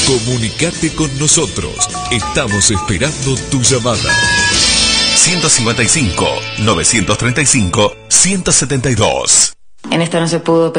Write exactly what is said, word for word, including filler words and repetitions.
Comunicate con nosotros. Estamos esperando tu llamada. ciento cincuenta y cinco, novecientos treinta y cinco, ciento setenta y dos. En esta no se pudo